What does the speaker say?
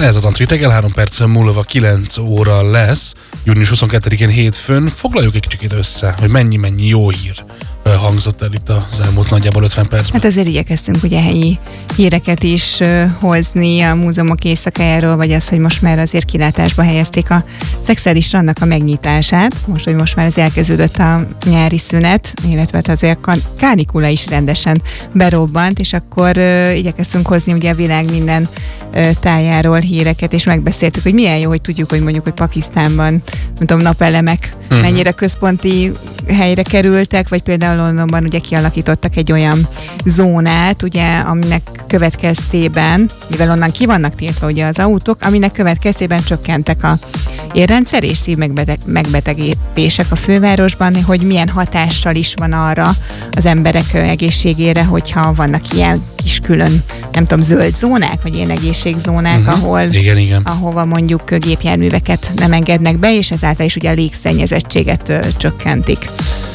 Ez az Antrit reggel, 3 perc múlva 9 óra lesz, június 22-én hétfőn. Foglaljuk egy kicsit össze, hogy mennyi jó hír hangzott el itt az elmúlt nagyjából 50 percben. Hát azért igyekeztünk ugye helyi híreket is hozni a múzeumok éjszakájáról, vagy az, hogy most már azért kilátásba helyezték a Szekszárdi strandnak a megnyitását, hogy most már az elkezdődött a nyári szünet, illetve azért kánikula is rendesen berobbant, és akkor igyekeztünk hozni ugye a világ minden tájáról híreket, és megbeszéltük, hogy milyen jó, hogy tudjuk, hogy mondjuk, hogy Pakisztánban, nem tudom, napelemek mennyire központi helyre kerültek, vagy például Londonban ugye kialakítottak egy olyan zónát, ugye, aminek következtében, mivel onnan ki vannak tiltva ugye az autók, aminek következtében csökkentek a érrendszer és szívmegbetegedések a fővárosban, hogy milyen hatással is van arra az emberek egészségére, hogyha vannak ilyen kis külön, nem tudom, zöld zónák, vagy ilyen egészségzónák, ahova mondjuk gépjárműveket nem engednek be, és ezáltal is ugye a légszennyezettséget csökkentik.